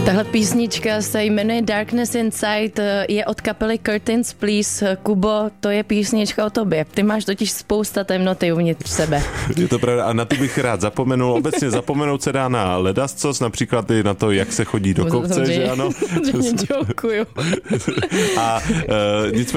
Tahle písnička se jmenuje Darkness Inside, je od kapely Curtains Please. Kubo, to je písnička o tobě. Ty máš totiž spousta temnoty uvnitř sebe. Je to pravda a na tu bych rád zapomenul. Obecně zapomenout se dá na ledascos, například i na to, jak se chodí do kopce, že ano? Děkuju. A nicméně